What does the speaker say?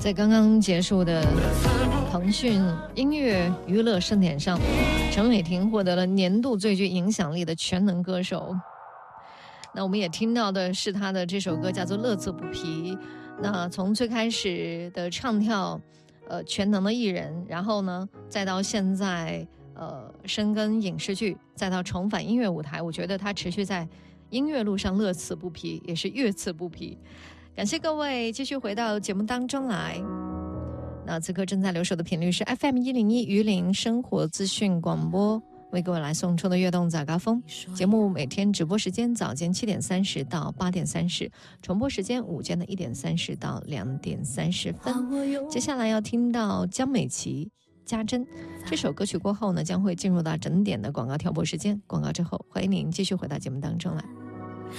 在刚刚结束的腾讯音乐娱乐盛典上，陈伟霆获得了年度最具影响力的全能歌手。那我们也听到的是他的这首歌叫做《乐此不疲》。那从最开始的唱跳全能的艺人，然后呢再到现在深耕影视剧，再到重返音乐舞台，我觉得他持续在音乐路上乐此不疲，也是乐此不疲。感谢各位继续回到节目当中来。那此刻正在留守的频率是 FM101 榆林生活资讯广播，为各位来送出的悦动早高峰节目，每天直播时间早间7点30到8点30，重播时间午间的1点30到2点30分。接下来要听到江美琪家珍这首歌曲过后呢，将会进入到整点的广告跳播时间。广告之后，欢迎您继续回到节目当中来。